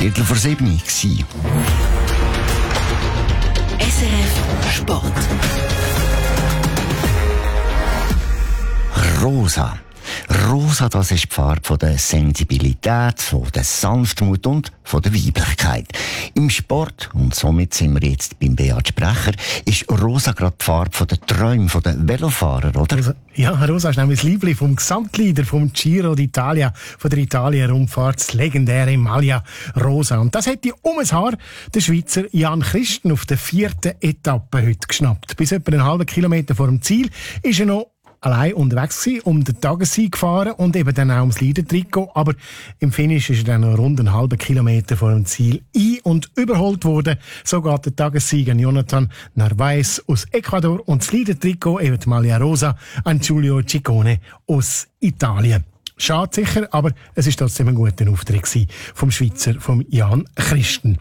6:15 gewesen. SRF Sport. Rosa. Rosa, das ist die Farbe von der Sensibilität, von der Sanftmut und von der Weiblichkeit. Im Sport, und somit sind wir jetzt beim Beat Sprecher, ist Rosa gerade die Farbe von der Träume von den Velofahrer, oder? Ja, Rosa ist nämlich das Liebling vom Gesamtleader vom Giro d'Italia, von der Italien-Rundfahrt, das legendäre Maglia Rosa. Und das hätte um ein Haar der Schweizer Jan Christen auf der 4. Etappe heute geschnappt. Bis etwa einen halben Kilometer vor dem Ziel ist er noch allein unterwegs gewesen, um den Tagessieg gefahren und eben dann auch ums Leader-Trikot. Aber im Finish ist er dann noch rund einen halben Kilometer vor dem Ziel ein- und überholt worden. So geht der Tagessieg an Jonathan Narvaez aus Ecuador und das Leader-Trikot, eben die Maglia Rosa, an Giulio Ciccone aus Italien. Schade sicher, aber es ist trotzdem ein guter Auftritt gewesen vom Schweizer, vom Jan Christen.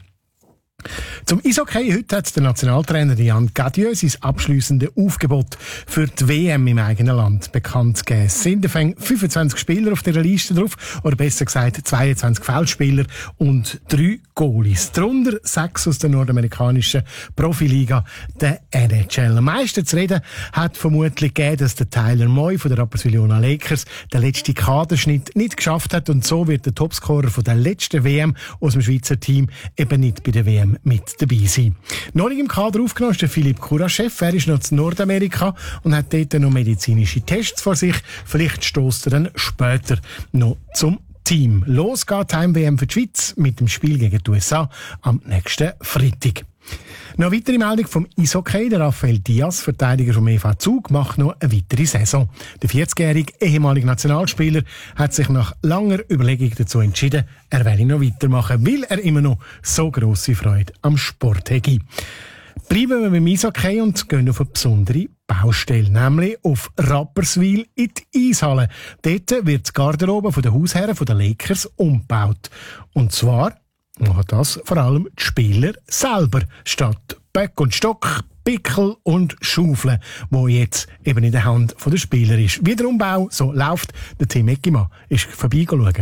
Zum Eishockey heute hat der Nationaltrainer Jan Cadieux sein abschliessendes Aufgebot für die WM im eigenen Land bekannt gegeben. Es sind 25 Spieler auf dieser Liste drauf, oder besser gesagt 22 Feldspieler und 3 Goalies. Darunter 6 aus der nordamerikanischen Profiliga, der NHL. Am meisten zu reden hat vermutlich gegeben, dass der Tyler Moy von der Rapperswil-Jona Lakers den letzten Kaderschnitt nicht geschafft hat, und so wird der Topscorer von der letzten WM aus dem Schweizer Team eben nicht bei der WM mit dabei sein. Noch nicht im Kader aufgenommen ist der Philipp Kuraschew. Er ist noch in Nordamerika und hat dort noch medizinische Tests vor sich. Vielleicht stösst er dann später noch zum Team. Los geht die Heim-WM für die Schweiz mit dem Spiel gegen die USA am nächsten Freitag. Noch eine weitere Meldung vom Eishockey. Der Rafael Diaz, Verteidiger vom EV Zug, macht noch eine weitere Saison. Der 40-jährige ehemalige Nationalspieler hat sich nach langer Überlegung dazu entschieden, er will noch weitermachen, weil er immer noch so grosse Freude am Sport hätte. Bleiben wir beim Eishockey und gehen auf eine besondere Baustelle, nämlich auf Rapperswil in die Eishalle. Dort wird die Garderobe der Hausherren der Lakers umgebaut. Und zwar machen das vor allem die Spieler selber, statt Böck und Stock, Pickel und Schaufel, wo jetzt eben in der Hand der Spieler ist. Wie der Umbau so läuft, der Tim Eckimann ist vorbeischauen.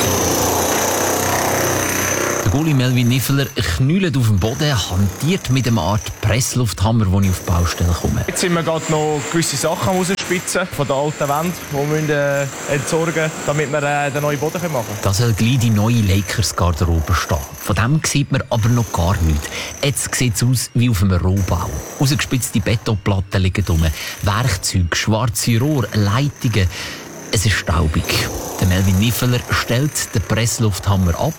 Der Goalie Melvin Niffeler knüllt auf dem Boden, hantiert mit einer Art Presslufthammer, als ich auf die Baustelle komme. Jetzt sind wir gerade noch gewisse Sachen rausspitzen von der alten Wand, die wir entsorgen müssen, damit wir den neuen Boden machen können. Da soll gleich die neue Lakers-Garderobe stehen. Von dem sieht man aber noch gar nichts. Jetzt sieht es aus wie auf einem Rohbau. Rausgespitzte Betonplatten liegen rum, Werkzeuge, schwarze Rohre, Leitungen. Es ist staubig. Der Melvin Niffeler stellt den Presslufthammer ab,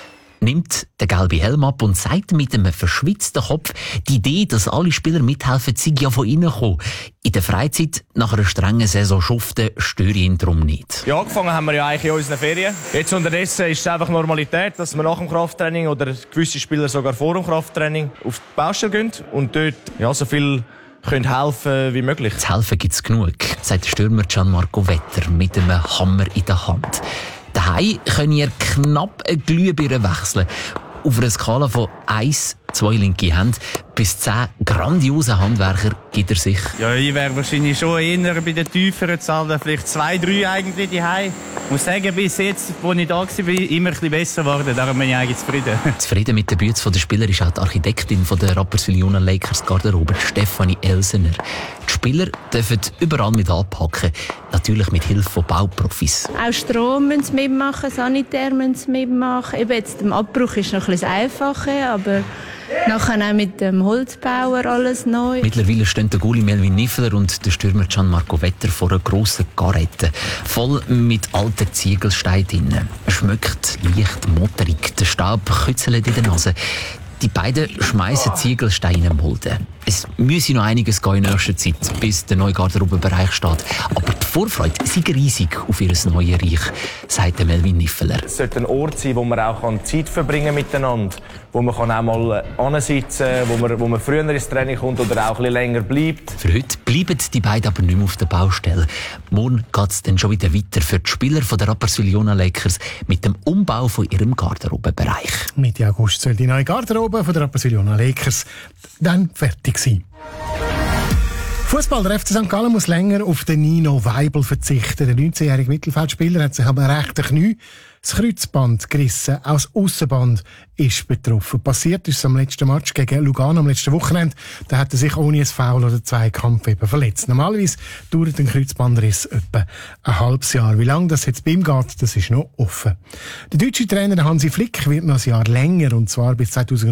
nimmt den gelben Helm ab und sagt mit einem verschwitzten Kopf, die Idee, dass alle Spieler mithelfen, sei ja von innen gekommen. In der Freizeit, nach einer strengen Saison schuften, störe ich ihn darum nicht. Ja, angefangen haben wir ja eigentlich in unseren Ferien. Jetzt unterdessen ist es einfach Normalität, dass wir nach dem Krafttraining oder gewisse Spieler sogar vor dem Krafttraining auf die Baustelle gehen und dort ja, so viel können helfen wie möglich. Zu helfen gibt es genug, sagt der Stürmer Gianmarco Vetter mit einem Hammer in der Hand. Daheim könnt ihr knapp eine Glühbirne wechseln. Auf einer Skala von 1, 2 linke Hände bis 10 grandiose Handwerker gibt er sich. Ja, ich wäre wahrscheinlich schon eher bei den tieferen Zahlen, vielleicht 2, 3 eigentlich daheim. Ich muss sagen, bis jetzt, als ich da war, bin ich immer ein bisschen besser geworden. Darum bin ich eigentlich zufrieden. Zufrieden mit den Bützen der Spieler ist auch die Architektin von der Rapperswil-Jona Lakers Garderobe, Stefanie Elsener. Die Spieler dürfen überall mit anpacken, natürlich mit Hilfe von Bauprofis. Auch Strom müssen sie mitmachen, Sanitär müssen sie mitmachen. Eben jetzt im Abbruch ist noch ein bisschen einfacher, aber nachher auch mit dem Holzbauer alles neu. Mittlerweile stehen der Goalie Melvin Niffeler und der Stürmer Gianmarco Vetter vor einer grossen Garette, voll mit alten Ziegelsteinen drin. Es schmeckt leicht motterig, der Staub kützelt in der Nase. Die beiden schmeißen Ziegelsteine im Mulden. Es müsse noch einiges gehen in nächster Zeit, bis der neue Garderobenbereich steht. Aber die Vorfreude ist riesig auf ihr neues Reich, sagt Melvin Niffeler. Es sollte ein Ort sein, wo man auch Zeit verbringen miteinander, wo man auch mal ansitzen kann, wo man früher ins Training kommt oder auch ein bisschen länger bleibt. Für heute bleiben die beiden aber nicht mehr auf der Baustelle. Morgen geht es dann schon wieder weiter für die Spieler von der Rapperswil-Jona Lakers mit dem Umbau von ihrem Garderobenbereich. Mitte August soll die neue Garderobe von der Rapperswil-Jona Lakers dann fertig sein. Fußball, der FC St. Gallen muss länger auf den Nino Weibel verzichten. Der 19-jährige Mittelfeldspieler hat sich aber rechte Knie das Kreuzband gerissen, auch das Aussenband ist betroffen. Passiert ist es am letzten Match gegen Lugano am letzten Wochenende. Da hat er sich ohne ein Foul oder Zweikampf eben verletzt. Normalerweise dauert ein Kreuzbandriss etwa ein halbes Jahr. Wie lange das jetzt bei ihm geht, das ist noch offen. Der deutsche Trainer Hansi Flick wird noch ein Jahr länger, und zwar bis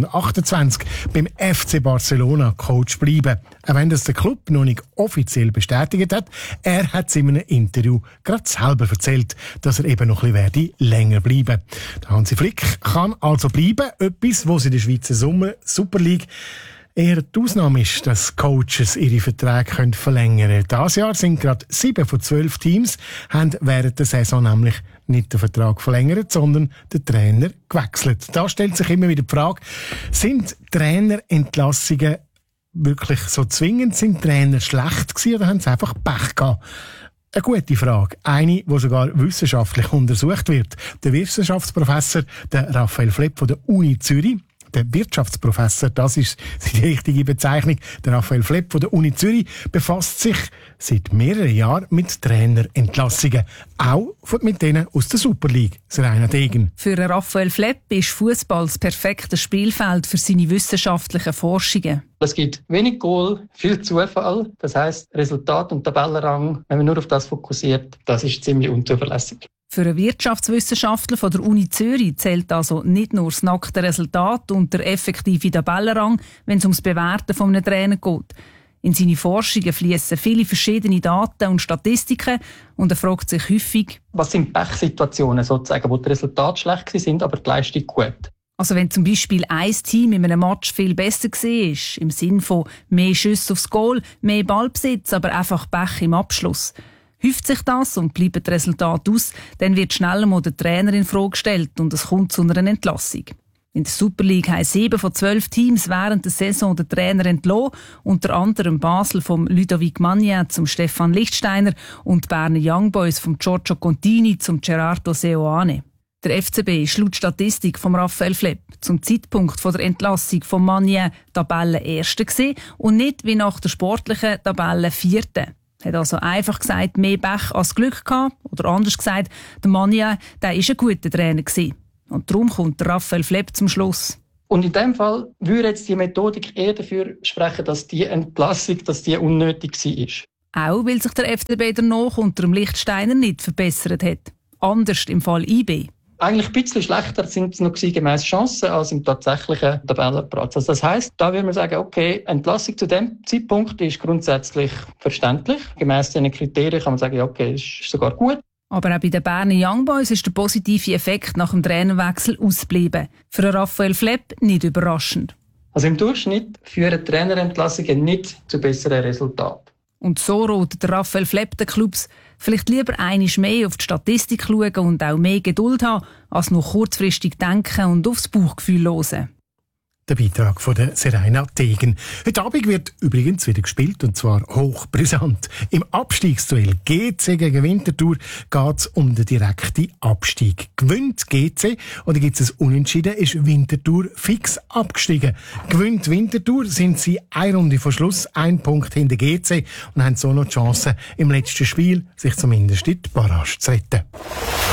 2028, beim FC Barcelona Coach bleiben. Auch wenn das der Club noch nicht offiziell bestätigt hat, er hat es in einem Interview gerade selber erzählt, dass er eben noch ein bisschen länger bleiben werde. Der Hansi Flick kann also bleiben. Etwas, was in der Schweizer Super League eher die Ausnahme ist, dass Coaches ihre Verträge verlängern können. Dieses Jahr sind gerade 7 von 12 Teams haben während der Saison nämlich nicht den Vertrag verlängert, sondern den Trainer gewechselt. Da stellt sich immer wieder die Frage, sind Trainerentlassungen wirklich so zwingend? Sind Trainer schlecht gewesen oder haben sie einfach Pech gehabt? Eine gute Frage. Eine, die sogar wissenschaftlich untersucht wird. Der Wissenschaftsprofessor, der Raphael Flepp von der Uni Zürich, der Wirtschaftsprofessor, das ist die richtige Bezeichnung, der Raphael Flepp von der Uni Zürich, befasst sich seit mehreren Jahren mit Trainerentlassungen. Auch mit denen aus der Super League. Serena Degen. Für Raphael Flepp ist Fußball das perfekte Spielfeld für seine wissenschaftlichen Forschungen. Es gibt wenig Goal, viel Zufall. Das heisst, Resultat und Tabellenrang, wenn man nur auf das fokussiert, das ist ziemlich unzuverlässig. Für einen Wirtschaftswissenschaftler von der Uni Zürich zählt also nicht nur das nackte Resultat und der effektive Tabellenrang, wenn es ums Bewerten von einem Trainer geht. In seine Forschungen fließen viele verschiedene Daten und Statistiken und er fragt sich häufig, was sind Pechsituationen sozusagen, wo die Resultate schlecht sind, aber die Leistung gut? Also wenn zum Beispiel ein Team in einem Match viel besser war, im Sinn von mehr Schüsse aufs Goal, mehr Ballbesitz, aber einfach Pech im Abschluss. Häuft sich das und bleiben die Resultate aus, dann wird schneller mal der Trainer in Frage gestellt und es kommt zu einer Entlassung. In der Super League haben 7 von 12 Teams während der Saison den Trainer entlassen, unter anderem Basel vom Ludovic Magnin zum Stefan Lichtsteiner und Berner Young Boys vom Giorgio Contini zum Gerardo Seoane. Der FCB ist laut Statistik von Raphael Flepp zum Zeitpunkt der Entlassung von Magnin Tabellenerster gewesen und nicht wie nach der sportlichen Tabelle Vierter. Hat also einfach gesagt, mehr Pech als Glück gehabt. Oder anders gesagt, der Magnin, der war ein guter Trainer gewesen. Und darum kommt der Raphael Flepp zum Schluss. Und in dem Fall würde jetzt die Methodik eher dafür sprechen, dass die Entlassung unnötig war. Auch weil sich der FCB danach unter dem Lichtsteiner nicht verbessert hat. Anders im Fall IB. Eigentlich ein bisschen schlechter sind es noch gemäss Chancen als im tatsächlichen Tabellenplatz. Also das heisst, da würde man sagen, okay, Entlassung zu dem Zeitpunkt ist grundsätzlich verständlich. Gemäss diesen Kriterien kann man sagen, ja, okay, ist sogar gut. Aber auch bei den Berner Young Boys ist der positive Effekt nach dem Trainerwechsel ausgeblieben. Für Raphael Flepp nicht überraschend. Also im Durchschnitt führen Trainerentlassungen nicht zu besseren Resultaten. Und so rotet Raphael Flepp den Clubs vielleicht lieber einmal mehr auf die Statistik schauen und auch mehr Geduld haben, als nur kurzfristig denken und aufs Bauchgefühl hören. Der Beitrag von der Serena Degen. Heute Abend wird übrigens wieder gespielt, und zwar hochbrisant. Im Abstiegsduell GC gegen Winterthur geht es um den direkten Abstieg. Gewinnt GC oder gibt es ein Unentschieden, ist Winterthur fix abgestiegen. Gewinnt Winterthur, sind sie eine Runde vor Schluss, 1 Punkt hinter GC und haben so noch die Chance, im letzten Spiel sich zumindest in die Barrage zu retten.